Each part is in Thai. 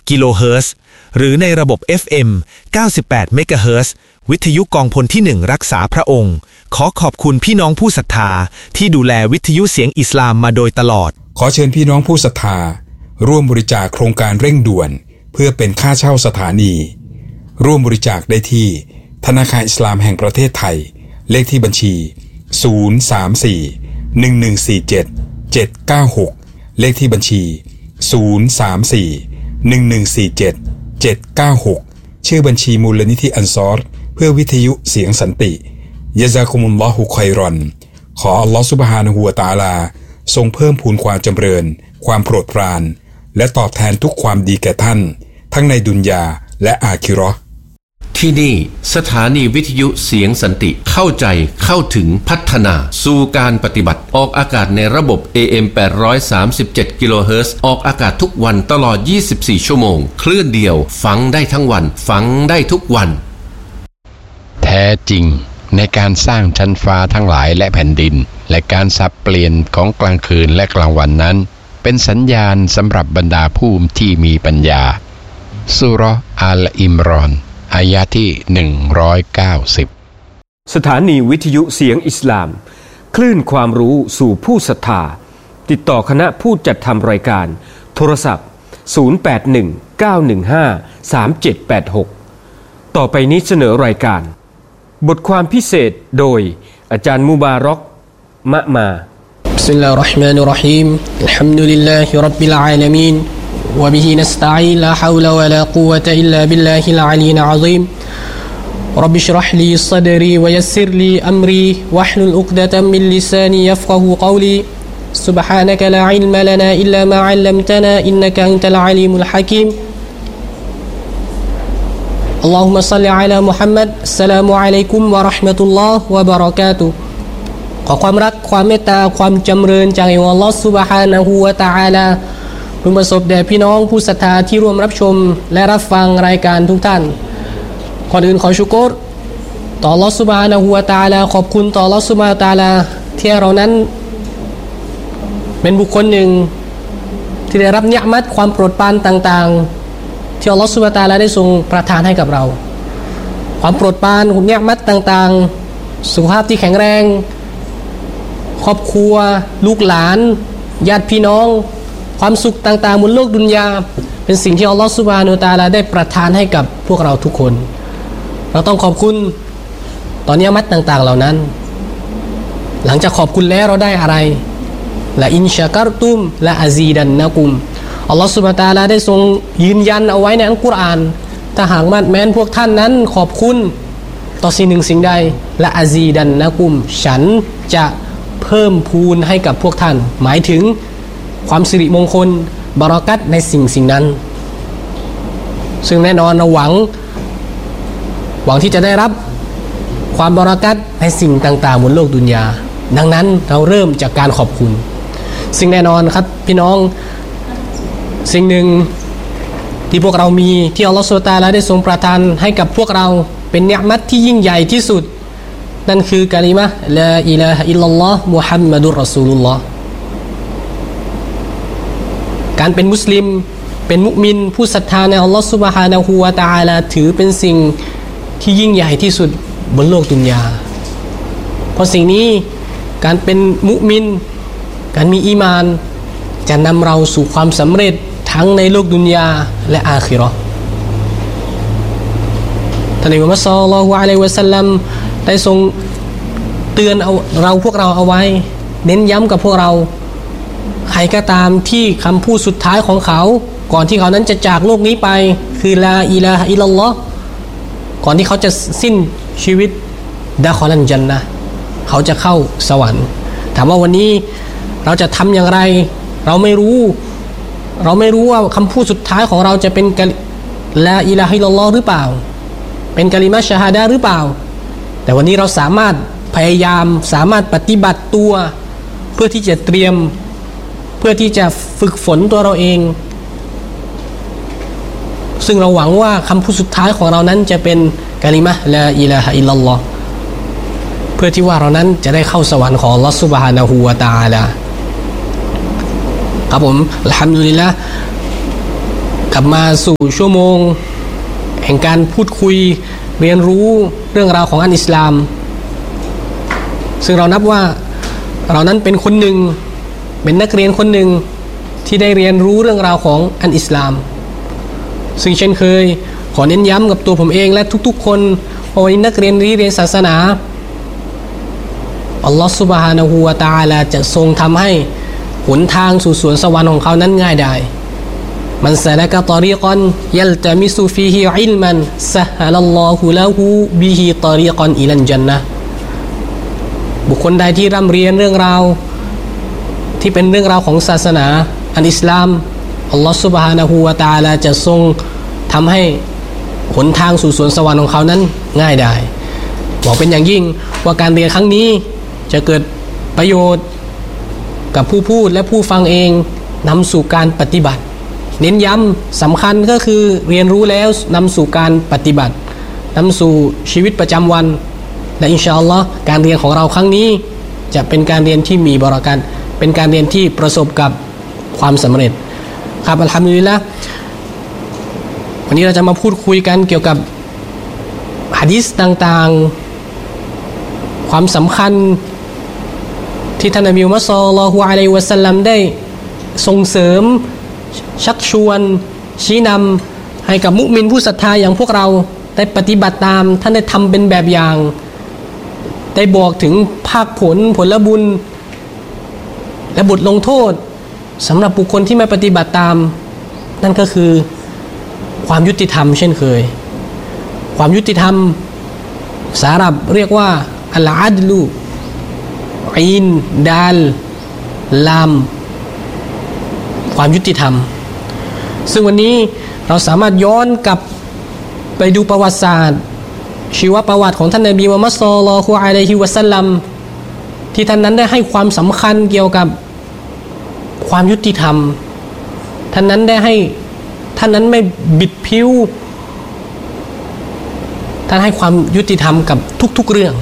กิโลเฮิรตซ์หรือในระบบ FM 98 เมกะเฮิรตซ์วิทยุกองพลที่1รักษาพระองค์ขอขอบคุณพี่น้องผู้ศรัทธาที่ดูแลวิทยุเสียงอิสลามมาโดยตลอดขอเชิญพี่น้องผู้ศรัทธาร่วมบริจาคโครงการเร่งด่วนเพื่อเป็นค่าเช่าสถานีร่วมบริจาคได้ที่ธนาคารอิสลามแห่งประเทศไทยเลขที่บัญชี034-1147-796เลขที่บัญชี034-1147-796ชื่อบัญชีมูลนิธิอันซอรเพื่อวิทยุเสียงสันติยะซากุมุลลอฮุค็อยรอนขออัลลอฮฺซุบฮานะฮูวะตะอาลาทรงเพิ่มพูนความจำเริญความโปรดปรานและตอบแทนทุกความดีแก่ท่านทั้งในดุนยาและอาคิเราะห์ที่นี่สถานีวิทยุเสียงสันติเข้าใจเข้าถึงพัฒนาสู่การปฏิบัติออกอากาศในระบบ AM 837 กิโลเฮิรตซ์ออกอากาศทุกวันตลอด24ชั่วโมงคลื่นเดียวฟังได้ทั้งวันฟังได้ทุกวันแท้จริงในการสร้างชั้นฟ้าทั้งหลายและแผ่นดินและการสับเปลี่ยนของกลางคืนและกลางวันนั้นเป็นสัญญาณสำหรับบรรดาผู้ที่มีปัญญาซูเราะห์อัลอิมรอนอายะที่190 สถานีวิทยุเสียงอิสลามคลื่นความรู้สู่ผู้ศรัทธาติดต่อคณะผู้จัดทำรายการโทรศัพท์0819153786ต่อไปนี้เสนอรายการบทความพิเศษโดยอาจารย์มุบารอกมะมาบิสมิลลาฮิรเราะห์มานิรเราะฮีมอัลฮัมดุลิลลาฮิร็อบบิลอาลามีนวะบิฮินัสตะอีนลาฮาวละวะลากุวะตะอิลลาบิลลาฮิลอะลีอะซีมร็อบบิชเราะห์ลีศดรีวะยัสซิรลีอัมรีวะห์ลุลอุกดะตัมมินลิซานียัฟกะฮูกอลีซุบฮานะกะลาอิลมะลานาอิลลามาอัลลัมตะนาอินนะกะอันตัลอะลีมุลฮะกีมاللهم صل على محمد السلام عليكم ورحمة الله وبركاته ขอความรักความเมตตาความจำเริญจากอัลลอฮฺซุบฮานะฮูวะตะอาลาพึงประสบแด่พี่น้องผู้ศรัทธาที่ร่วมรับชมและรับฟังรายการทุกท่านก่อนอื่นขอชุกรต่ออัลลอฮฺซุบฮานะฮูวะตะอาลาขอบคุณต่ออัลลอฮฺซุบฮานะฮูวะตะอาลาที่เรานั้นเป็นบุคคลหนึ่งที่ได้รับนิมัตความโปรดปรานต่างๆที่อัลลอฮฺซุบฮานะฮูวะตะอาลาได้ทรงประทานให้กับเราความโปรดปรานนิมัตต่างๆสุขภาพที่แข็งแรงครอบครัวลูกหลานญาติพี่น้องความสุขต่างๆบนโลกดุนยาเป็นสิ่งที่อัลลอฮฺซุบฮานะฮูวะตะอาลาได้ประทานให้กับพวกเราทุกคนเราต้องขอบคุณต่อนิมัตต่างๆเหล่านั้นหลังจากขอบคุณแล้วเราได้อะไรละอินชะกัรตุมละอะซีดันนะกุมอัลลอฮฺซุบฮานะฮูวะตะอาลาได้ทรงยืนยันเอาไว้ในอัลกุรอานถ้าหากแม้นพวกท่านนั้นขอบคุณต่อสิ่งหนึ่งสิ่งใดละอะซีดันนะกุมฉันจะเพิ่มพูนให้กับพวกท่านหมายถึงความสิริมงคลบารอกัตในสิ่งนั้นซึ่งแน่นอนเราหวังที่จะได้รับความบารอกัตในสิ่งต่างๆบนโลกดุนยาดังนั้นเราเริ่มจากการขอบคุณซึ่งแน่นอนครับพี่น้องสิ่งหนึ่งที่พวกเรามีที่อัลลอฮฺซุบฮานะฮูวะตะอาลาได้ทรงประทานให้กับพวกเราเป็นนิมัตที่ยิ่งใหญ่ที่สุดนั่นคือกะลิมะห์ลาอิลาฮะอิลลัลลอฮ์มุฮัมมัดุรรอซูลุลลอฮ์การเป็นมุสลิมเป็นมุมินผู้ศรัทธาในอัลลอฮฺซุบฮานะฮูวะตะอาลาถือเป็นสิ่งที่ยิ่งใหญ่ที่สุดบนโลกดุนยาเพราะสิ่งนี้การเป็นมุมินการมีอีมานจะนำเราสู่ความสำเร็จทั้งในโลกดุนยาและอาคิเราะห์ท่านนบีมุฮัมมัด ศ็อลลัลลอฮุอะลัยฮิวะซัลลัมได้ทรงเตือนพวกเราเอาไว้เน้นย้ำกับพวกเราใครก็ตามที่คำพูดสุดท้ายของเขาก่อนที่เขานั้นจะจากโลกนี้ไปคือลาอิลาฮะอิลลัลลอฮ์ก่อนที่เขาจะสิ้นชีวิตดะคอลันญันนะห์เขาจะเข้าสวรรค์ถามว่าวันนี้เราจะทำอย่างไรเราไม่รู้ว่าคำพูดสุดท้ายของเราจะเป็นลาอิลาฮะอิลลัลลอฮ์หรือเปล่าเป็นกะลิมะฮ์ชะฮาดะห์หรือเปล่าแต่วันนี้เราสามารถพยายามสามารถปฏิบัติตัวเพื่อที่จะเตรียมเพื่อที่จะฝึกฝนตัวเราเองซึ่งเราหวังว่าคำพูดสุดท้ายของเรานั้นจะเป็นกะลิมะฮ์ลาอิลาฮะอิลลัลลอฮ์เพื่อที่ว่าเรานั้นจะได้เข้าสวรรค์ของอัลเลาะห์ซุบฮานะฮูวะตะอาลาครับผมอัลฮัมดุลิลละห์กลับมาสู่ชั่วโมงแห่งการพูดคุยเรียนรู้เรื่องราวของอันอิสลามซึ่งเรานับว่าเรานั้นเป็นคนหนึ่งเป็นนักเรียนคนหนึ่งที่ได้เรียนรู้เรื่องราวของอันอิสลามซึ่งเช่นเคยขอเน้นย้ำกับตัวผมเองและทุกๆคนว่าวันนี้นักเรียนที่เรียนศาสนาอัลลอฮฺซุบฮานะฮูวะตะอาลาจะทรงทำให้หนทางสู่สวนสวรรค์ของเขานั้นง่ายได้มันซะละกะฏอรีกันยัลตะมิซุฟีฮิอิลมันซะฮะลัลลอฮุละฮูบิฮิฏอรีกันอิลัลญันนะห์บุคคลใดที่ร่ำเรียนเรื่องราวที่เป็นเรื่องราวของศาสนาอันอิสลามอัลลอฮฺซุบฮานะฮูวะตะอาลาจะทรงทำให้หนทางสู่สวนสวรรค์ของเขานั้นง่ายได้บอกเป็นอย่างยิ่งว่าการเรียนครั้งนี้จะเกิดประโยชน์กับผู้พูดและผู้ฟังเองนำสู่การปฏิบัติเน้นย้ำสำคัญก็คือเรียนรู้แล้วนำสู่การปฏิบัตินำสู่ชีวิตประจำวันและอินชาอัลลอฮ์การเรียนของเราครั้งนี้จะเป็นการเรียนที่มีบารอกัตเป็นการเรียนที่ประสบกับความสำเร็จครับอัลฮัมดุลิลละห์วันนี้เราจะมาพูดคุยกันเกี่ยวกับหะดีษต่างๆความสำคัญที่ท่านนบีมุฮัมมัด ศ็อลลัลลอฮุอะลัยฮิวะซัลลัมได้ส่งเสริมชักชวนชี้นำให้กับมุมินผู้ศรัทธาอย่างพวกเราได้ปฏิบัติตามท่านได้ทำเป็นแบบอย่างได้บอกถึงภาคผลบุญและบทลงโทษสำหรับบุคคลที่ไม่ปฏิบัติตามนั่นก็คือความยุติธรรมเช่นเคยความยุติธรรมภาษาอาหรับเรียกว่าอัลอาดลูอีนดาลลามความยุติธรรมซึ่งวันนี้เราสามารถย้อนกลับไปดูประวัติศาสตร์ชีวประวัติของท่านนบีมุฮัมมัด ศ็อลลัลลอฮุอะลัยฮิวะซัลลัมที่ท่านนั้นได้ให้ความสำคัญเกี่ยวกับความยุติธรรมท่านนั้นไม่บิดผิวท่านให้ความยุติธรรมกับทุกๆเรื่อง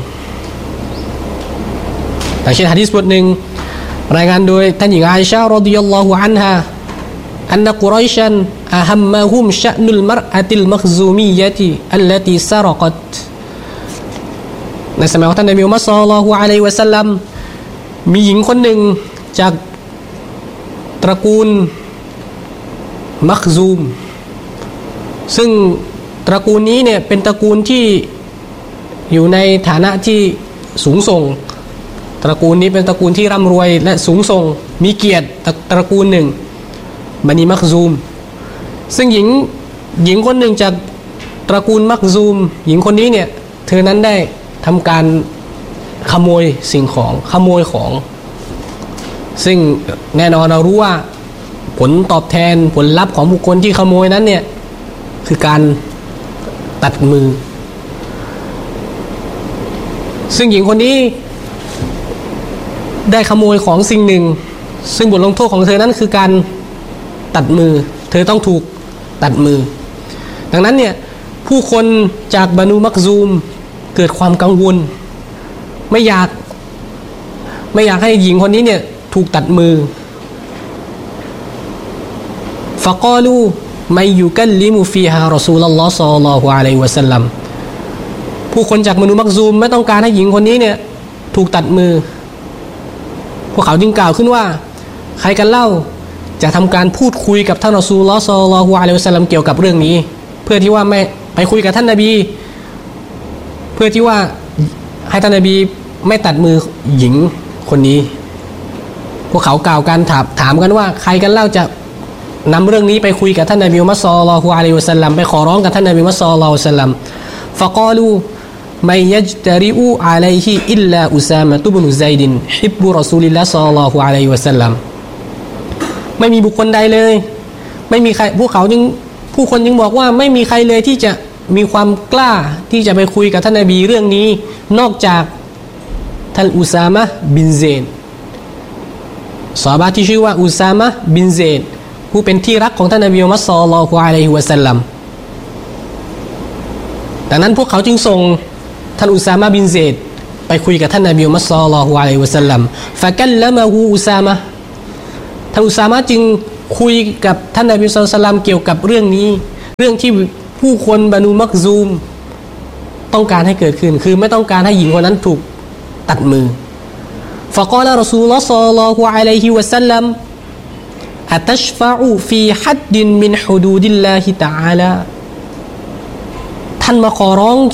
แต่เช่นหะดีษบทหนึ่งรายงานโดยท่านหญิงอาอิชะห์รอฎิยัลลอฮุอันฮาอันนะกุรอยชันอะฮัมมะฮุมชะนุลมัรอะติลมักซูมียะติอัลลตีซะรกัตในสมัยของท่านนบีมุฮัมมัด ศ็อลลัลลอฮุอะลัยฮิวะซัลลัมมีหญิงคนหนึ่งจากตระกูลมักซูมซึ่งตระกูลนี้เนี่ยเป็นตระกูลที่อยู่ในฐานะที่สูงส่งตระกูลนี้เป็นตระกูลที่ร่ำรวยและสูงส่งมีเกียรติตระกูลหนึ่งบันีมักซูมซึ่งหญิงคนหนึ่งจากตระกูลมักซูมหญิงคนนี้เนี่ยเธอนั้นได้ทำการขโมยสิ่งของขโมยของซึ่งแน่นอนเรารู้ว่าผลตอบแทนผลลัพธ์ของบุคคลที่ขโมยนั้นเนี่ยคือการตัดมือซึ่งหญิงคนนี้ได้ขโมยของสิ่งหนึ่งซึ่งบทลงโทษของเธอนั้นคือการตัดมือเธอต้องถูกตัดมือดังนั้นเนี่ยผู้คนจากบานูมักซูมเกิดความกังวลไม่อยากให้หญิงคนนี้เนี่ยถูกตัดมือฟะกอลูมัยยุกัลลิมุฟีฮารอซูลุลลอฮ์ ศ็อลลัลลอฮุอะลัยฮิวะซัลลัมผู้คนจากบานูมักซูมไม่ต้องการให้หญิงคนนี้เนี่ยถูกตัดมือพวกเขาจึงกล่าวขึ้นว่าใครกันเล่าจะทำการพูดคุยกับท่านรอซูลุลลอฮ์ ศ็อลลัลลอฮุอะลัยฮิวะซัลลัมเกี่ยวกับเรื่องนี้เพื่อที่ว่าไม่ไปคุยกับท่านนบีเพื่อที่ว่าให้ท่านนบีไม่ตัดมือหญิงคนนี้พวกเขากล่าวกันถามกันว่าใครกันเล่าจะนำเรื่องนี้ไปคุยกับท่านนบีมุฮัมมัด ศ็อลลัลลอฮุอะลัยฮิวะซัลลัมไปขอร้องกับท่านนบีมุฮัมมัด ศ็อลลัลลอฮุอะลัยฮิวะซัลลัมฟะกอลูมัยยัจตะริอูอะลัยฮิอิลลาอุซามะตุบนุซัยดินฮิบบุรอซูลิลลาฮ์ ศ็อลลัลลอฮุอะลัยฮิวะซัลลัมไม่มีบุคคลใดเลยไม่มีใครผู้คนจึงบอกว่าไม่มีใครเลยที่จะมีความกล้าที่จะไปคุยกับท่านนบีเรื่องนี้นอกจากท่านอุซามะห์บินเซดซอฮาบะห์ที่ชื่อว่าอุซามะห์บินเซดผู้เป็นที่รักของท่านนบีมุฮัมมัด ศ็อลลัลลอฮุอะลัยฮิวะซัลลัมดังนั้นพวกเขาจึงส่งท่านอุซามะห์บินเซดไปคุยกับท่านนบีมุฮัมมัด ศ็อลลัลลอฮุอะลัยฮิวะซัลลัมฟะกัลละมะฮูอุซามะห์ท่านอุซามะห์จึงคุยกับท่านนบีศ็อลลัลลอฮุอะลัยฮิวะซัลลัมเกี่ยวกับเรื่องนี้เรื่องที่ผู้คนบานูมักซูมต้องการให้เกิดขึ้นคือไม่ต้องการให้หญิงคนนั้นถูกตัดมือฟะกอลารอซูลุลลอฮ์ศ็อลลัลลอฮุอะลัยฮิวะซัลลัมอะตัชฟะอูฟีฮัดดินมินฮุดูดิลลาฮิตะอาลาท่านมาขอร้อง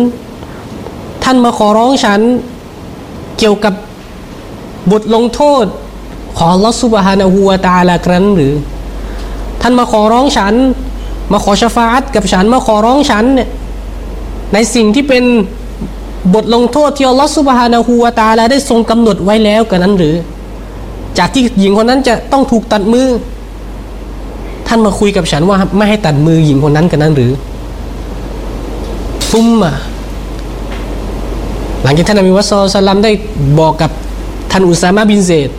ฉันเกี่ยวกับบทลงโทษของอัลเลาะห์ซุบฮานะฮูวะตะอาลาครั้นหรือท่านมาขอร้องฉันมาขอชะฟาอะห์กับฉันมาขอร้องฉันเนี่ยในสิ่งที่เป็นบทลงโทษที่อัลเลาะห์ซุบฮานะฮูวะตะอาลาได้ทรงกำหนดไว้แล้วกันนั้นหรือจากที่หญิงคนนั้นจะต้องถูกตัดมือท่านมาคุยกับฉันว่าไม่ให้ตัดมือหญิงคนนั้นกันนั้นหรือซุมมาหลังจากท่านนบีมุฮัมมัดศ็อลลัลลอฮุอะลัยฮิวะซัลลัมได้บอกกับท่านอุซามะบินเซด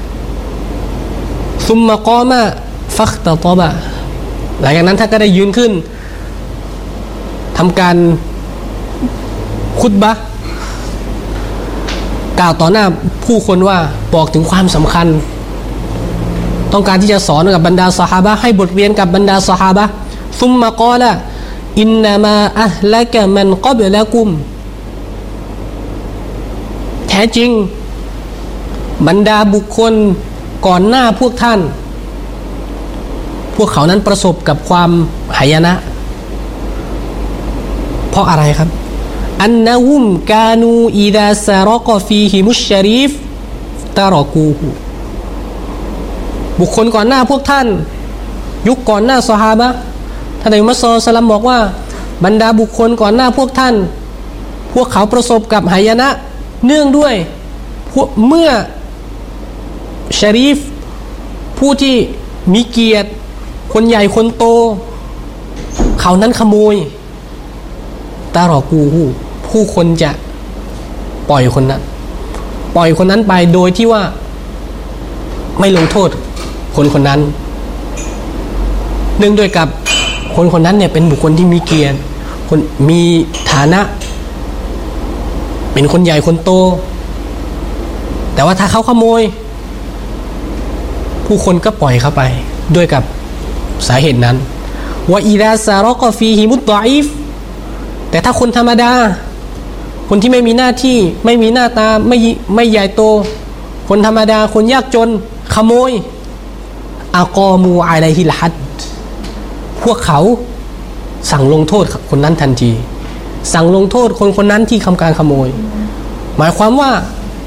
ซุมมะกอมะฟักตะตอบะหลังจากนั้นท่านก็ได้ยืนขึ้นทำการคุตบะห์กล่าวต่อหน้าผู้คนว่าบอกถึงความสำคัญต้องการที่จะสอนกับบรรดาซอฮาบะห์ให้บทเรียนกับบรรดาซอฮาบะห์ซุมมะกอละอินนามาอะห์ละกะมันกับละกุมแท้จริงบรรดาบุคคลก่อนหน้าพวกท่านพวกเขานั้นประสบกับความหายนะเพราะอะไรครับอันนะฮุมกานูอิดาซารอกะฟีฮิมุชชะรีฟตะรอกูฮูบุคคลก่อนหน้าพวกท่านยุคก่อนหน้าซอฮาบะห์ท่านนบีมุฮัมมัดศ็อลลัลลอฮุอะลัยฮิวะซัลลัมบอกว่าบรรดาบุคคลก่อนหน้าพวกท่านพวกเขาประสบกับหายนะเนื่องด้วยเมื่อชะรีฟผู้ที่มีเกียรติคนใหญ่คนโตเขานั้นขโมยตารอกูฮูผู้คนจะปล่อยคนนั้นไปโดยที่ว่าไม่ลงโทษคนคนนั้นเนื่องด้วยกับคนคนนั้นเนี่ยเป็นบุคคลที่มีเกียรติคนมีฐานะเป็นคนใหญ่คนโตแต่ว่าถ้าเขาขโมยผู้คนก็ปล่อยเขาไปด้วยกับสาเหตุนั้นว่าอิดาซารอกะฟีฮิมุตฎออีฟแต่ถ้าคนธรรมดาคนที่ไม่มีหน้าที่ไม่มีหน้าตาไม่ใหญ่โตคนธรรมดาคนยากจนขโมยอากอมูอะลัยฮิลฮัดพวกเขาสั่งลงโทษคนนั้นทันทีสั่งลงโทษคนคนนั้นที่ทำการขโมยหมายความว่า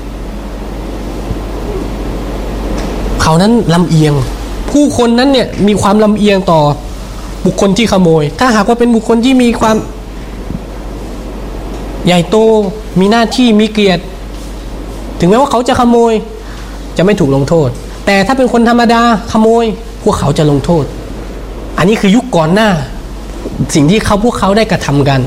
เขานั้นลำเอียงผู้คนนั้นเนี่ยมีความลำเอียงต่อบุคคลที่ขโมยถ้าหากว่าเป็นบุคคลที่มีความใหญ่โตมีหน้าที่มีเกียรติถึงแม้ว่าเขาจะขโมยจะไม่ถูกลงโทษแต่ถ้าเป็นคนธรรมดาขโมยพวกเขาจะลงโทษอันนี้คือยุคก่อนหน้าสิ่งที่พวกเขาได้กระทำกัน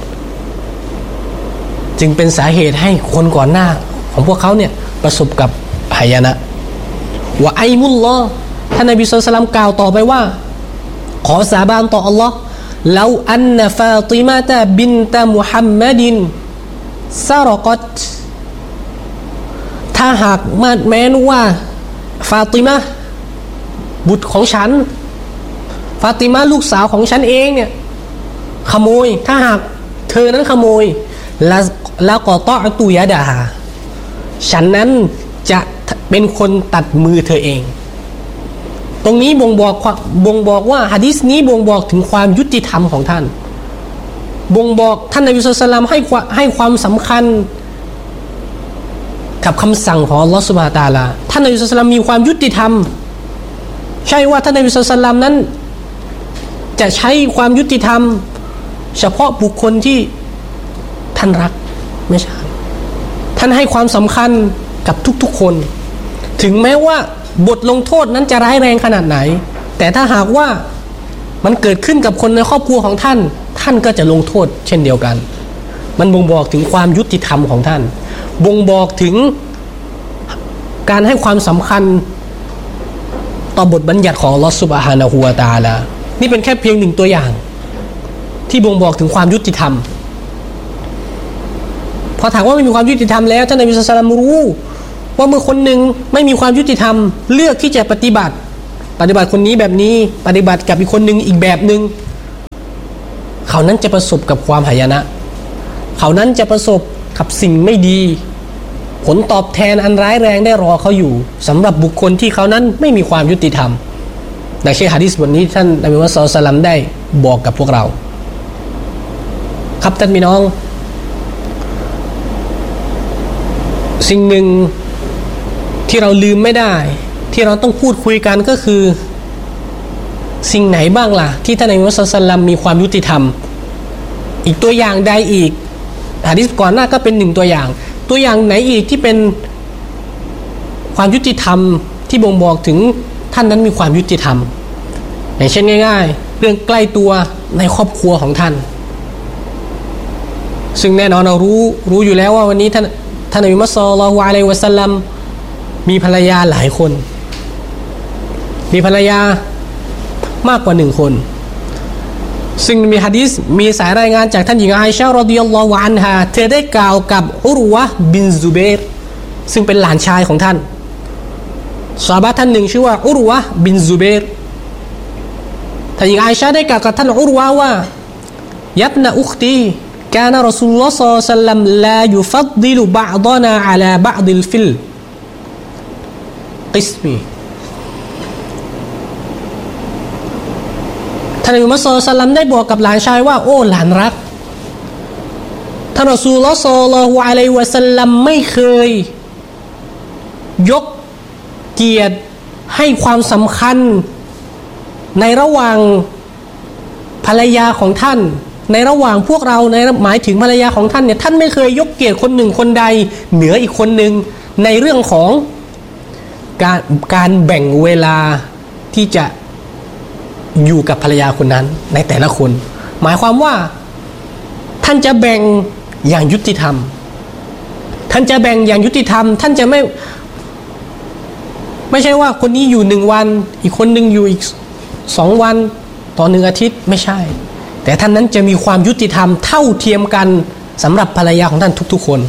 จึงเป็นสาเหตุให้คนก่อนหน้าของพวกเขาเนี่ยประสบกับหายนะวะไอมุลลอฮ์ท่านนบีศ็อลลัลลอฮุอะลัยฮิวะซัลลัมกล่าวต่อไปว่าขอสาบานต่ออัลลอฮ์ลาอันนะฟาติมะตะบินตะมุฮัมมัดินซารอกัตถ้าหากแม้นว่าฟาติมะบุตรของฉันฟาติมะลูกสาวของฉันเองเนี่ยขโมยถ้าหากเธอนั้นขโมยแล้วก็ตอตุยะดาฮาฉันนั้นจะเป็นคนตัดมือเธอเองตรงนี้บ่งบอกว่าหะดีษนี้บ่งบอกถึงความยุติธรรมของท่านบ่งบอกท่านนบีศ็อลลัลลอฮุอะลัยฮิวะซัลลัมให้ความสำคัญกับคำสั่งของอัลเลาะห์ซุบฮานะฮูวะตะอาลาท่านนบีศ็อลลัลลอฮุอะลัยฮิวะซัลลัมมีความยุติธรรมใช่ว่าท่านนบีศ็อลลัลลอฮุอะลัยฮิวะซัลลัมนั้นจะใช้ความยุติธรรมเฉพาะบุคคลที่ท่านรักไม่ใช่ท่านให้ความสำคัญกับทุกๆคนถึงแม้ว่าบทลงโทษนั้นจะร้ายแรงขนาดไหนแต่ถ้าหากว่ามันเกิดขึ้นกับคนในครอบครัวของท่านท่านก็จะลงโทษเช่นเดียวกันมันบ่งบอกถึงความยุติธรรมของท่านบ่งบอกถึงการให้ความสำคัญต่อบทบัญญัติของอัลเลาะห์ซุบฮานะฮูวะตะอาลานี่เป็นแค่เพียงหนึ่งตัวอย่างที่บ่งบอกถึงความยุติธรรมพอถามว่าไม่มีความยุติธรรมแล้วท่านนบีศ็อลลัลลอฮุอะลัยฮิวะซัลลัมรู้ว่าเมื่อคนหนึ่งไม่มีความยุติธรรมเลือกที่จะปฏิบัติปฏิบัติคนนี้แบบนี้ปฏิบัติกับอีกคนนึงอีกแบบนึงเขานั้นจะประสบกับความหายนะเขานั้นจะประสบกับสิ่งไม่ดีผลตอบแทนอันร้ายแรงได้รอเขาอยู่สำหรับบุคคลที่เขานั้นไม่มีความยุติธรรมดังเช่นหะดีษบทนี้ท่านนบีมุฮัมมัดศ็อลลัลลอฮุอะลัยฮิวะซัลลัมได้บอกกับพวกเราครับท่านพี่น้องสิ่งหนึ่งที่เราลืมไม่ได้ที่เราต้องพูดคุยกันก็คือสิ่งไหนบ้างล่ะที่ท่านนบีมุฮัมมัดศ็อลลัลลอฮุอะลัยฮิวะซัลลัมมีความยุติธรรมอีกตัวอย่างใดอีกหะดีษก่อนหน้าก็เป็นหนึ่งตัวอย่างไหนอีกที่เป็นความยุติธรรมที่บ่งบอกถึงท่านนั้นมีความยุติธรรมอย่างเช่นง่ายๆเรื่องใกล้ตัวในครอบครัวของท่านซึ่งแน่นอนเรารู้อยู่แล้วว่าวันนี้ท่านนบีมุฮัมมัดศ็อลลัลลอฮุอะลัยฮิวะซัลลัมมีภรรยาหลายคนมีภรรยามากกว่า1คนซึ่งมีหะดีษมีสายรายงานจากท่านหญิงอาอิชะห์รอฎิยัลลอฮุอันฮาเธอได้กล่าวกับอุรวะห์บินซุบัยร์ซึ่งเป็นหลานชายของท่านซอฮาบะห์ท่านหนึ่งชื่อว่าอุรวะห์บินซุบัยร์ท่านหญิงอาอิชะห์ได้กล่าวกับท่านอุรวะห์ว่ายับนะอุคตีกานะรอซูลุลลอฮ์ศ็อลลัลลอฮุอะลัยฮิวะซัลลัมลายุฟัฎดิลุบะอ์ฎอนาอะลาบะอ์ฎิลฟิลกิสมีท่านนบีมุฮัมมัดศ็อลลัลลอฮุอะลัยฮิวะซัลลัมได้บอกกับหลานชายว่าโอ้หลานรักท่านรอซูลุลลอฮ์ศ็อลลัลลอฮุอะลัยฮิวะซัลลัมไม่เคยยกเกียรติให้ความสำคัญในระหว่างภรรยาของท่านในระหว่างพวกเราในหมายถึงภรรยาของท่านเนี่ยท่านไม่เคยยกเกียรติคนหนึ่งคนใดเหนืออีกคนหนึ่งในเรื่องของการแบ่งเวลาที่จะอยู่กับภรรยาคนนั้นในแต่ละคนหมายความว่าท่านจะแบ่งอย่างยุติธรรมท่านจะแบ่งอย่างยุติธรรมท่านจะไม่ใช่ว่าคนนี้อยู่1วันอีกคนนึงอยู่อีก2วันต่อ1อาทิตย์ไม่ใช่แต่ท่านนั้นจะมีความยุติธรรมเท่าเทียมกันสำหรับภรรยาของท่านทุกๆคน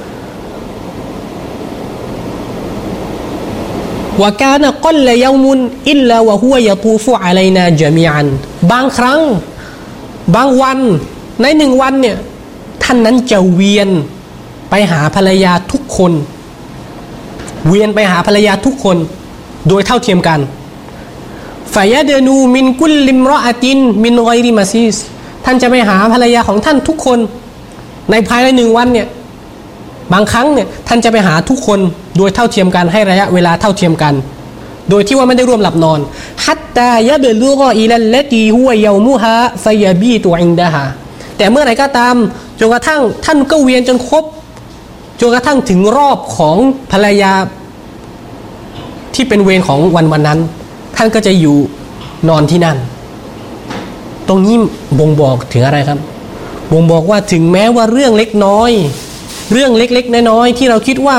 วะกานะกัลละยอมุนอิลลาวะฮุวะยะตูฟุอะลัยนาญะมีอันบางครั้งบางวันใน1วันเนี่ยท่านนั้นจะเวียนไปหาภรรยาทุกคนเวียนไปหาภรรยาทุกคนโดยเท่าเทียมกันฟะยะดนูมินกุลลิมรออะตินมินฆอยริมาซีสท่านจะไปหาภรรยาของท่านทุกคนในภายใน1วันเนี่ยบางครั้งเนี่ยท่านจะไปหาทุกคนโดยเท่าเทียมกันให้ระยะเวลาเท่าเทียมกันโดยที่ว่าไม่ได้ร่วมหลับนอนฮัตตายะบลุกอิลัลลตีฮุวะยอมุฮาฟะยะบีตุอินดะฮาแต่เมื่อไหร่ก็ตามจนกระทั่งท่านก็เวียนจนครบจนกระทั่งถึงรอบของภรรยาที่เป็นเวรของวันนั้นท่านก็จะอยู่นอนที่นั่นตรงนี้บ่งบอกถึงอะไรครับบ่งบอกว่าถึงแม้ว่าเรื่องเล็กน้อยเรื่องเล็กๆน้อยๆที่เราคิดว่า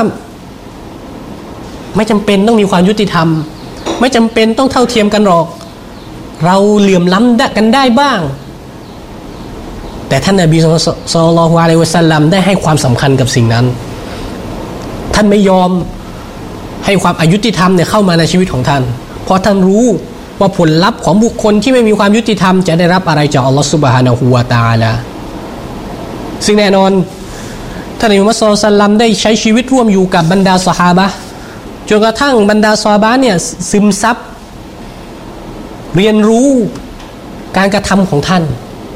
ไม่จำเป็นต้องมีความยุติธรรมไม่จำเป็นต้องเท่าเทียมกันหรอกเราเหลื่อมล้ำกันได้บ้างแต่ท่านนบีศ็อลลัลลอฮุอะลัยฮิวะซัลลัมได้ให้ความสำคัญกับสิ่งนั้นท่านไม่ยอมให้ความอายุติธรรมเนี่ยเข้ามาในชีวิตของท่านเพราะท่านรู้ว่าผลลัพธ์ของบุคคลที่ไม่มีความยุติธรรมจะได้รับอะไรจากอัลลอฮฺซุบฮานะฮูวะตะอาลาซึ่งแน่นอนท่านนบีมุฮัมมัดศ็อลลัลลอฮุอะลัยฮิวะซัลลัมได้ใช้ชีวิตร่วมอยู่กับบรรดาซอฮาบะห์จนกระทั่งบรรดาซอฮาบะห์เนี่ยซึมซับเรียนรู้การกระทำของท่าน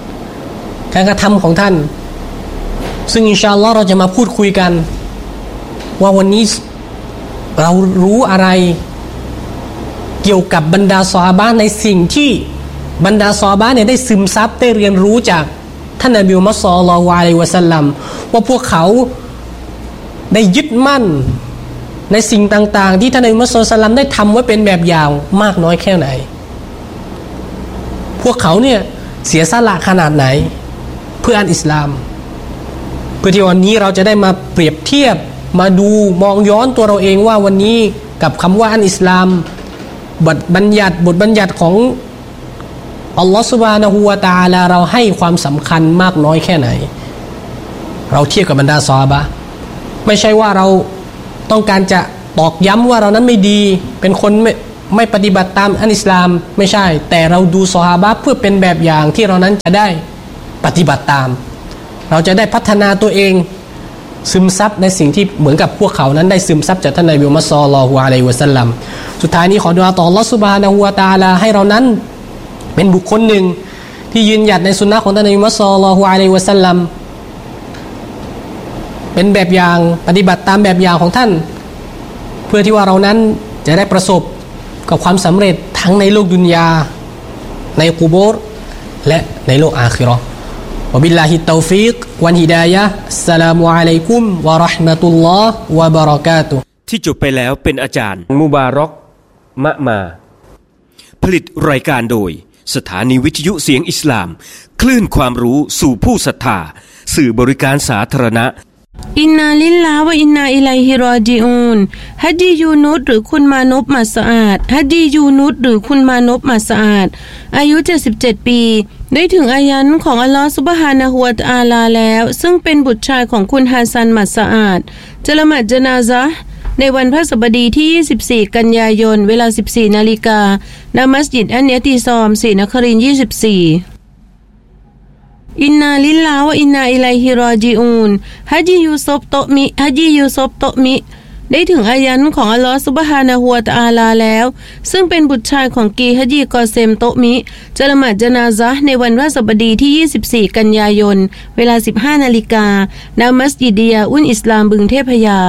ซึ่งอินชาอัลลอฮ์เราจะมาพูดคุยกันว่าวันนี้เรารู้อะไรเกี่ยวกับบรรดาซอฮาบะห์ในสิ่งที่บรรดาซอฮาบะห์เนี่ยได้ซึมซับได้เรียนรู้จากท่านนบีมุฮัมมัดศ็อลลัลลอฮุอะลัยฮิวะซัลลัมว่าพวกเขาได้ยึดมั่นในสิ่งต่างๆที่ท่านนบีมุฮัมมัดศ็อลลัลลอฮุอะลัยฮิวะซัลลัมได้ทำไว้เป็นแบบอย่างมากน้อยแค่ไหนพวกเขาเนี่ยเสียสละขนาดไหนเพื่ออันอิสลามเพื่อที่วันนี้เราจะได้มาเปรียบเทียบมาดูมองย้อนตัวเราเองว่าวันนี้กับคำว่าอันอิสลามบทบัญญัติของอัลลอฮฺซุบฮานะฮูวะตะอาลาเราให้ความสำคัญมากน้อยแค่ไหนเราเทียบกับบรรดาซอฮาบะห์ไม่ใช่ว่าเราต้องการจะตอกย้ำว่าเรานั้นไม่ดีเป็นคนไม่ปฏิบัติตามอันอิสลามไม่ใช่แต่เราดูซอฮาบะห์เพื่อเป็นแบบอย่างที่เรานั้นจะได้ปฏิบัติตามเราจะได้พัฒนาตัวเองซึมซับในสิ่งที่เหมือนกับพวกเขานั้นได้ซึมซับจากท่านนบีมุฮัมมัดศ็อลลัลลอฮุอะลัยฮิวะซัลลัมสุดท้ายนี้ขอดุอาต่ออัลเลาะห์ซุบฮานะฮูวะตะอาลาให้เรานั้นเป็นบุคคลหนึ่งที่ยืนหยัดในสุนนะของท่านนบีมุฮัมมัดศ็อลลัลลอฮุอะลัยฮิวะซัลลัมเป็นแบบอย่างปฏิบัติตามแบบอย่างของท่านเพื่อที่ว่าเรานั้นจะได้ประสบกับความสำเร็จทั้งในโลกดุนยาในกุโบรและในโลกอาคิเราะห์วะบิลลาฮิตตอฟีกวัลฮิดายะฮ์อัสสลามุอะลัยกุมวะเราะห์มะตุลลอฮ์วะบะเราะกาตุฮ์ที่จบไปแล้วเป็นอาจารย์มุบารอกมะมาผลิตรายการโดยสถานีวิทยุเสียงอิสลามคลื่นความรู้สู่ผู้ศรัทธาสื่อบริการสาธารณะอินนาลิลลาฮ์วะอินนาอิลัยฮิรอญิอูนฮัดียูนุสหรือคุณมานพมาสะอาดฮัดียูนุสหรือคุณมานพมาสะอาดอายุ77ปีได้ถึงอายันของอัลลอฮฺซุบฮานะฮูวะตะอาลาแล้วซึ่งเป็นบุตรชายของคุณฮัสซันมัสะอาดจะละหมาดญะนาซะห์ในวันพฤหัสบดีที่24กันยายนเวลา 14 นาฬิกาณมัสยิดอันเนติซอมศรีนครินทร์24อินนาลิลลาฮ์วะอินนาอิลัยฮิรอญิอูนฮัจียูซุฟโตมิได้ถึงอายันของอัลลอฮฺซุบฮานะฮูวะตะอาลาแล้วซึ่งเป็นบุตรชายของกีฮัจีกอเซมโตมิจะละหมาดญะนาซะห์ในวันพฤหัสบดีที่24กันยายนเวลา 15 นาฬิกาณมัสยิดดิยาอุนอิสลามบึงเทพยา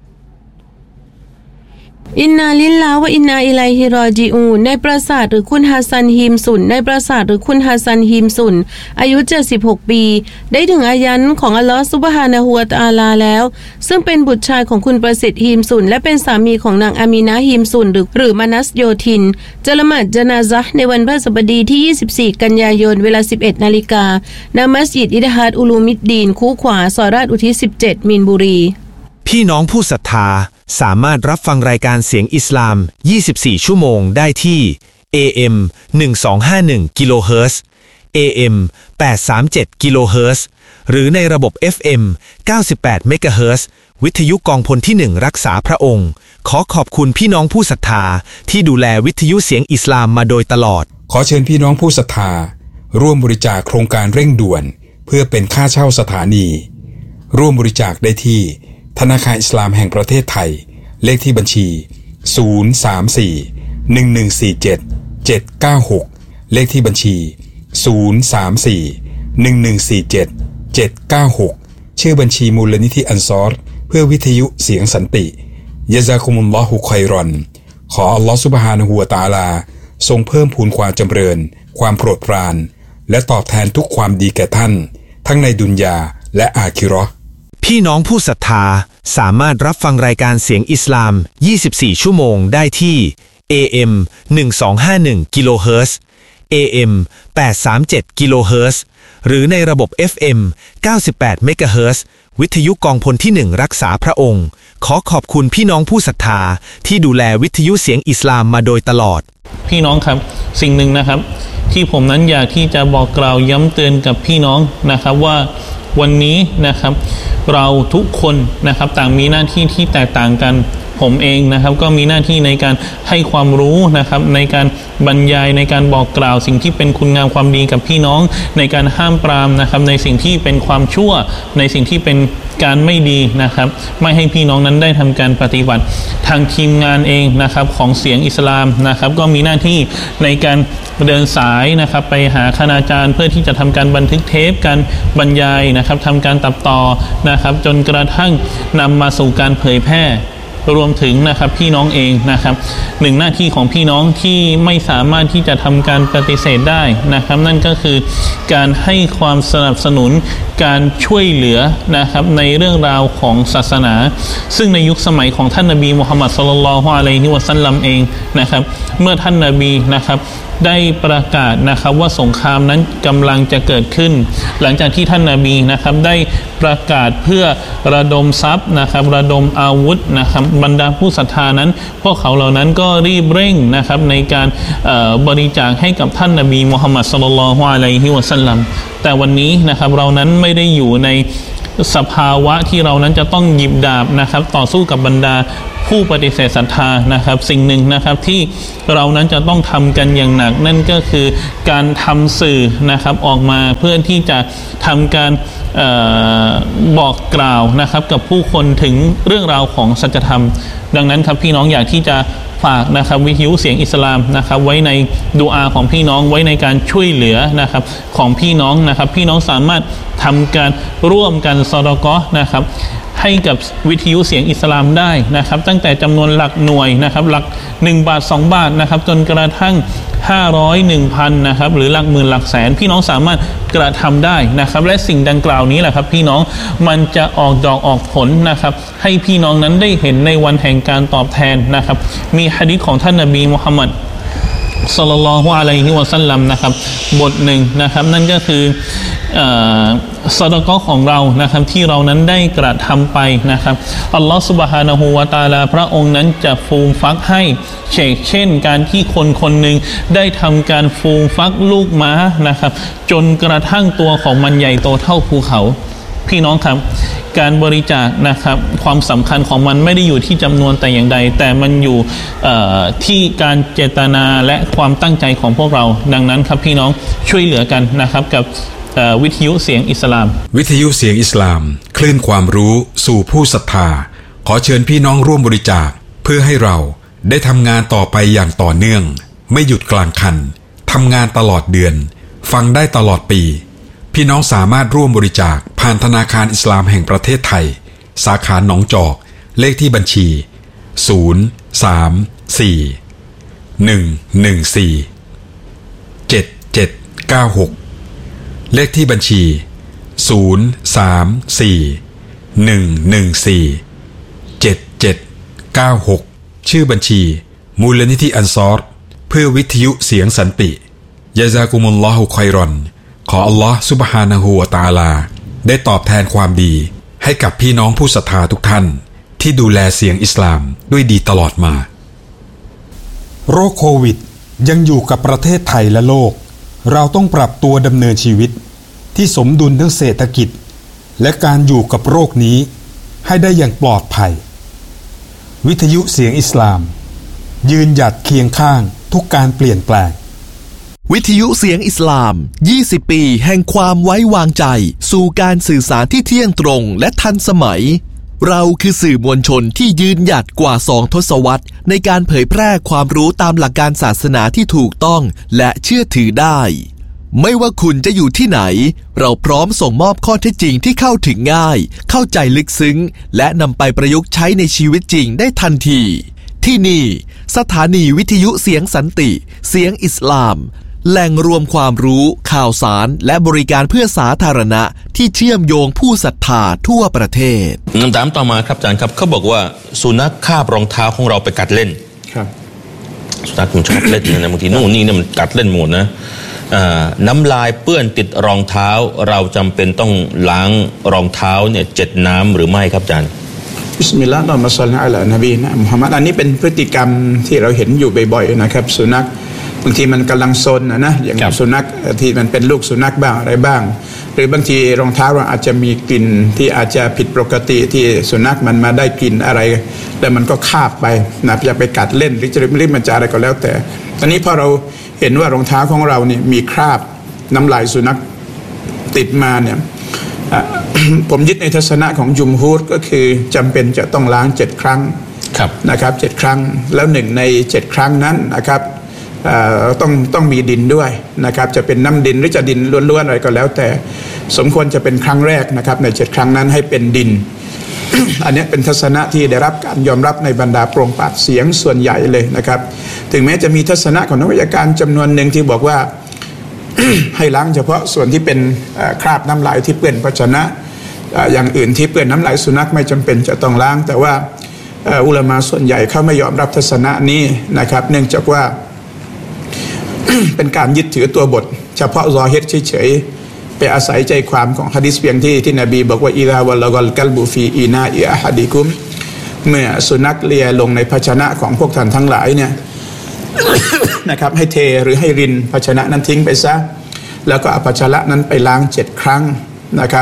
อินนาลิลลาฮ์วะอินนาอิลัยฮิรอญิอูนในปราสาทหรือคุณฮัสซันฮีมสุนในปราสาทหรือคุณฮัสซันฮีมสุนอายุ76ปีได้ถึงอายันของอัลลอฮฺซุบฮานะฮูวะตะอาลาแล้วซึ่งเป็นบุตรชายของคุณประสิทธิ์ฮีมสุนและเป็นสามีของนางอามีนะฮีมสุนหรือมานัสโยธินจะละหมาดญะนาซะห์ในวันพฤหัสบดีที่24กันยายนเวลา 11 นาฬิกาณมัสยิดอิดฮาดอุลูมิดดีนคูขวาซอยราชอุทิศ17มีนบุรีพี่น้องผู้ศรัทธาสามารถรับฟังรายการเสียงอิสลาม24ชั่วโมงได้ที่ AM 1251กิโลเฮิรตซ์ AM 837กิโลเฮิรตซ์หรือในระบบ FM 98เมกะเฮิรตซ์วิทยุกองพลที่1รักษาพระองค์ขอขอบคุณพี่น้องผู้ศรัทธาที่ดูแลวิทยุเสียงอิสลามมาโดยตลอดขอเชิญพี่น้องผู้ศรัทธาร่วมบริจาคโครงการเร่งด่วนเพื่อเป็นค่าเช่าสถานีร่วมบริจาคได้ที่ธนาคารอิสลามแห่งประเทศไทยเลขที่บัญชี034-1147-796เลขที่บัญชี034-1147-796ชื่อบัญชีมูลนิธิอันซอรเพื่อวิทยุเสียงสันติยะซากุมุลลอฮุค็อยรอนขออัลลอฮฺซุบฮานะฮูวะตะอาลาทรงเพิ่มพูนความจำเริญความโปรดปรานและตอบแทนทุกความดีแก่ท่านทั้งในดุนยาและอาคิเราะห์พี่น้องผู้ศรัทธาสามารถรับฟังรายการเสียงอิสลาม24ชั่วโมงได้ที่ AM 1251กิโลเฮิรตซ์ AM 837กิโลเฮิรตซ์หรือในระบบ FM 98เมกะเฮิรตซ์วิทยุกองพลที่1รักษาพระองค์ขอขอบคุณพี่น้องผู้ศรัทธาที่ดูแลวิทยุเสียงอิสลามมาโดยตลอดพี่น้องครับสิ่งหนึ่งนะครับที่ผมนั้นอยากที่จะบอกกล่าวย้ำเตือนกับพี่น้องนะครับว่าวันนี้นะครับเราทุกคนนะครับต่างมีหน้าที่ที่แตกต่างกันผมเองนะครับก็มีหน้าที่ในการให้ความรู้นะครับในการบรรยายในการบอกกล่าวสิ่งที่เป็นคุณงามความดีกับพี่น้องในการห้ามปรามนะครับในสิ่งที่เป็นความชั่วในสิ่งที่เป็นการไม่ดีนะครับไม่ให้พี่น้องนั้นได้ทำการปฏิบัติทางทีมงานเองนะครับของเสียงอิสลามนะครับก็มีหน้าที่ในการเดินสายนะครับไปหาคณาจารย์เพื่อที่จะทำการบันทึกเทปการบรรยายนะครับทำการตัดต่อนะครับจนกระทั่งนำมาสู่การเผยแพร่รวมถึงนะครับพี่น้องเองนะครับหนึ่งหน้าที่ของพี่น้องที่ไม่สามารถที่จะทำการปฏิเสธได้นะครับนั่นก็คือการให้ความสนับสนุนการช่วยเหลือนะครับในเรื่องราวของศาสนาซึ่งในยุคสมัยของท่านนบีมุฮัมมัดศ็อลลัลลอฮุอะลัยฮิวะซัลลัมเองนะครับเมื่อท่านนบีนะครับได้ประกาศนะครับว่าสงครามนั้นกำลังจะเกิดขึ้นหลังจากที่ท่านนบีนะครับได้ประกาศเพื่อระดมทรัพย์นะครับระดมอาวุธนะครับบรรดาผู้ศรัทธานั้นพวกเขาเหล่านั้นก็รีบเร่งนะครับในการบริจาคให้กับท่านนบีมุฮัมมัดศ็อลลัลลอฮุอะลัยฮิวะซัลลัมแต่วันนี้นะครับเรานั้นไม่ได้อยู่ในสภาวะที่เรานั้นจะต้องหยิบดาบนะครับต่อสู้กับบรรดาผู้ปฏิเสธศรัทธานะครับสิ่งหนึ่งนะครับที่เรานั้นจะต้องทำกันอย่างหนักนั่นก็คือการทำสื่อนะครับออกมาเพื่อที่จะทำการบอกกล่าวนะครับกับผู้คนถึงเรื่องราวของสัจธรรมดังนั้นครับพี่น้องอยากที่จะฝากนะครับวิทยุเสียงอิสลามนะครับไว้ในดุอาของพี่น้องไว้ในการช่วยเหลือนะครับของพี่น้องนะครับพี่น้องสามารถทำการร่วมกันซอดากอฮ์นะครับให้กับวิทยุเสียงอิสลามได้นะครับตั้งแต่จำนวนหลักหน่วยนะครับหลัก1 บาท 2 บาทนะครับจนกระทั่ง500 1,000นะครับหรือหลักหมื่นหลักแสนพี่น้องสามารถกระทำได้นะครับและสิ่งดังกล่าวนี้แหละครับพี่น้องมันจะออกดอกออกผลนะครับให้พี่น้องนั้นได้เห็นในวันแห่งการตอบแทนนะครับมีหะดีษของท่านนบีมุฮัมมัดศ็อลลัลลอฮุอะลัยฮิวะซัลลัมนะครับบทหนึ่งนะครับนั่นก็คือซอดากอฮ์ของเรานะครับที่เรานั้นได้กระทำไปนะครับอัลลอฮฺซุบฮานะฮูวะตะอาลาพระองค์นั้นจะฟูมฟักให้เช่นการที่คนหนึ่งได้ทำการฟูมฟักลูกม้านะครับจนกระทั่งตัวของมันใหญ่โตเท่าภูเขาพี่น้องครับการบริจาคนะครับความสำคัญของมันไม่ได้อยู่ที่จำนวนแต่อย่างใดแต่มันอยู่ที่การเจตนาและความตั้งใจของพวกเราดังนั้นครับพี่น้องช่วยเหลือกันนะครับกับวิทยุเสียงอิสลามวิทยุเสียงอิสลามคลื่นความรู้สู่ผู้ศรัทธาขอเชิญพี่น้องร่วมบริจาคเพื่อให้เราได้ทำงานต่อไปอย่างต่อเนื่องไม่หยุดกลางคันทำงานตลอดเดือนฟังได้ตลอดปีพี่น้องสามารถร่วมบริจาคผ่านธนาคารอิสลามแห่งประเทศไทยสาขาหนองจอกเลขที่บัญชี034-114-7796เลขที่บัญชี034-114-7796ชื่อบัญชีมูลนิธิอันซอรเพื่อวิทยุเสียงสันติยะซากุมุลลอฮุค็อยรอนขออัลลอฮฺซุบฮานะฮูวะตะอาลาได้ตอบแทนความดีให้กับพี่น้องผู้ศรัทธาทุกท่านที่ดูแลเสียงอิสลามด้วยดีตลอดมาโรคโควิดยังอยู่กับประเทศไทยและโลกเราต้องปรับตัวดำเนินชีวิตที่สมดุลทั้งเศรษฐกิจและการอยู่กับโรคนี้ให้ได้อย่างปลอดภัยวิทยุเสียงอิสลามยืนหยัดเคียงข้างทุกการเปลี่ยนแปลงวิทยุเสียงอิสลาม20 ปีแห่งความไว้วางใจสู่การสื่อสารที่เที่ยงตรงและทันสมัยเราคือสื่อมวลชนที่ยืนหยัดกว่า2 ทศวรรษในการเผยแพร่ความรู้ตามหลักการศาสนาที่ถูกต้องและเชื่อถือได้ไม่ว่าคุณจะอยู่ที่ไหนเราพร้อมส่งมอบข้อเท็จจริงที่เข้าถึงง่ายเข้าใจลึกซึ้งและนำไปประยุกต์ใช้ในชีวิตจริงได้ทันทีที่นี่สถานีวิทยุเสียงสันติเสียงอิสลามแหล่งรวมความรู้ข่าวสารและบริการเพื่อสาธารณะที่เชื่อมโยงผู้ศรัทธาทั่วประเทศคำถามต่อมาครับอาจารย์ครับเขาบอกว่าสุนัขคาบรองเท้าของเราไปกัดเล่นครับสุนัขมันชอบเล่นนะบางทีนู่นนี่เนี่ยมันกัดเล่นหมดนะน้ำลายเปื้อนติดรองเท้าเราจำเป็นต้องล้างรองเท้าเนี่ย7 น้ำหรือไม่ครับอาจารย์บิสมิลลาฮิรเราะห์มาศ็อลลิอะลานบีนะมุฮัมมัดอันนี้เป็นพฤติกรรมที่เราเห็นอยู่บ่อยๆนะครับสุนัขบางทีมันกำลังซนนะอย่างสุนัขที่มันเป็นลูกสุนัขบ้างอะไรบ้างหรือบางทีรองเท้าเราอาจจะมีกลิ่นที่อาจจะผิดปกติที่สุนัขมันมาได้กลิ่นอะไรแล้วมันก็คาบไปนะจะไปกัดเล่นหรือจะรีบมันจะอะไรก็แล้วแต่ตอนนี้พอเราเห็นว่ารองเท้าของเราเนี่ยมีคราบน้ำลายสุนัขติดมาเนี่ย ผมยึดในทัศนะของจุมฮูรก็คือจำเป็นจะต้องล้าง7 ครั้งนะครับ7 ครั้งแล้ว1 ใน 7 ครั้งนั้นนะครับต้องมีดินด้วยนะครับจะเป็นน้ำดินหรือจะดินล้วนๆอะไรก็แล้วแต่สมควรจะเป็นครั้งแรกนะครับใน7 ครั้งนั้นให้เป็นดิน อันนี้เป็นทัศนะที่ได้รับการยอมรับในบรรดาโปร่งปราศเสียงส่วนใหญ่เลยนะครับถึงแม้จะมีทัศนะของนักวิชาการจำนวนหนึ่งที่บอกว่า ให้ล้างเฉพาะส่วนที่เป็นคราบน้ำลายที่เปื้อนภาชนะอย่างอื่นที่เปื้อนน้ำลายสุนัขไม่จำเป็นจะต้องล้างแต่ว่าอุลามะส่วนใหญ่เขาไม่ยอมรับทัศนะนี้นะครับเนื่องจากว่า เป็นการยึดถือตัวบทเฉพาะซอฮิรเฉยๆไปอาศัยใจความของหะดีษเพียงที่นบีบอกว่าอิซาวะลกัลกัลบุฟีอีนาอิอะฮัดิกุมเมื่อสุนัขเลียลงในภาชนะของพวกท่านทั้งหลายเนี่ย นะครับให้เทหรือให้รินภาชนะนั้นทิ้งไปซะแล้วก็เอาภาชนะนั้นไปล้าง7 ครั้งนะครับ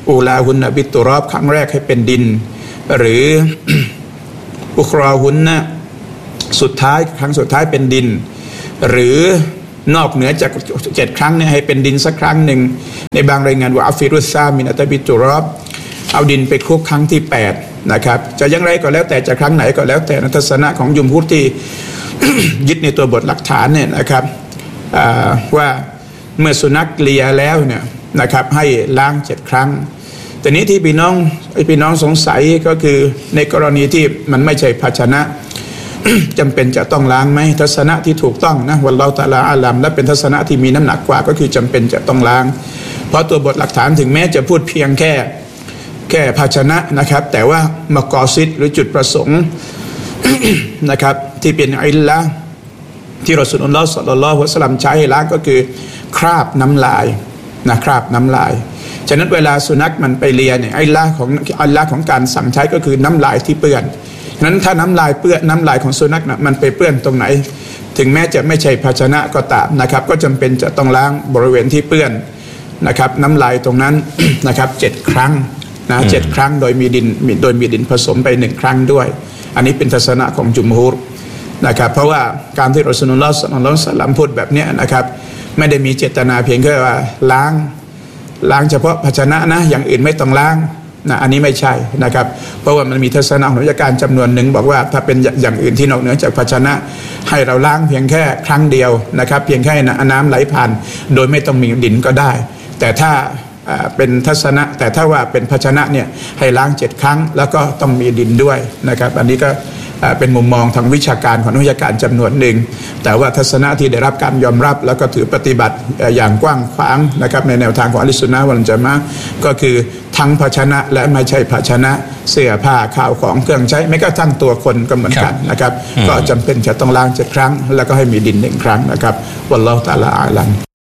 อูลาหุนนะบิตุรอบครั้งแรกให้เป็นดินหรือ อุครอหุนนะสุดท้ายครั้งสุดท้ายเป็นดินหรือนอกเหนือจาก7ครั้งเนี่ยให้เป็นดินสักครั้งหนึ่งในบางรายงานว่าอัฟฟิรุซามินอัตบิตุรอบเอาดินไปคลุกครั้งที่8นะครับจะอย่างไรก็แล้วแต่จะครั้งไหนก็แล้วแต่ทัศนะของยุมฮุรที่ ยึดในตัวบทหลักฐานเนี่ยนะครับว่าเมื่อสุนัขเลียแล้วเนี่ยนะครับให้ล้าง7ครั้งแต่นี้ที่พี่น้องสงสัยก็คือในกรณีที่มันไม่ใช่ภาชนะ จำเป็นจะต้องล้างไหมทัศนะที่ถูกต้องนะวัลลอฮุตะอาลาอาลัมและเป็นทัศนะที่มีน้ำหนักกว่าก็คือจำเป็นจะต้องล้างเพราะตัวบทหลักฐานถึงแม้จะพูดเพียงแค่ภาชนะนะครับแต่ว่ามากอซิดหรือจุดประสงค์ นะครับที่เป็นอิลละที่รอซูลุลลอฮ์ ศ็อลลัลลอฮุอะลัยฮิวะซัลลัมใช้ให้ล้างก็คือคราบน้ำลายนะคราบน้ำลายฉะนั้นเวลาสุนัขมันไปเลียเนี่ยอิลละของการสั่งใช้ก็คือน้ำลายที่เปื้อนนั้นถ้าน้ำลายเปื้อนน้ำลายของสุนัขนะมันไปเปื้อนตรงไหนถึงแม้จะไม่ใช่ภาชนะก็ตามนะครับก็จำเป็นจะต้องล้างบริเวณที่เปื้อนนะครับน้ำลายตรงนั้น นะครับ7ครั้งนะ7ครั้งโดยมีดินผสมไป1ครั้งด้วยอันนี้เป็นทัศนะของจุมฮูรนะครับเพราะว่าการที่รอซูลุลลอฮ์ ศ็อลลัลลอฮุอะลัยฮิวะซัลลัมพูดแบบนี้นะครับไม่ได้มีเจตนาเพียงแค่ว่าล้างเฉพาะภาชนะนะอย่างอื่นไม่ต้องล้างนะอันนี้ไม่ใช่นะครับเพราะว่ามันมีทัศนะของวิชาการจำนวนหนึ่งบอกว่าถ้าเป็นอย่างอื่นที่นอกเหนือจากภาชนะให้เราล้างเพียงแค่ครั้งเดียวนะครับเพียงแค่น้ำไหลผ่านโดยไม่ต้องมีดินก็ได้แต่ถ้าเป็นทัศนะแต่ถ้าว่าเป็นภาชนะเนี่ยให้ล้าง7ครั้งแล้วก็ต้องมีดินด้วยนะครับอันนี้ก็เป็นมุมมองทางวิชาการของนักวิชาการจำนวนหนึ่งแต่ว่าทัศนะที่ได้รับการยอมรับแล้วก็ถือปฏิบัติอย่างกว้างขวางนะครับในแนวทางของอะห์ลุสซุนนะฮ์วัลญะมาอะห์ก็คือทั้งภาชนะและไม่ใช่ภาชนะเสื้อผ้าข้าวของเครื่องใช้แม้กระทั่งตัวคนก็เหมือนกันนะครับก็จำเป็นจะต้องล้าง7ครั้งแล้วก็ให้มีดิน1ครั้งนะครับวัลลอฮุตะอาลาอาลัม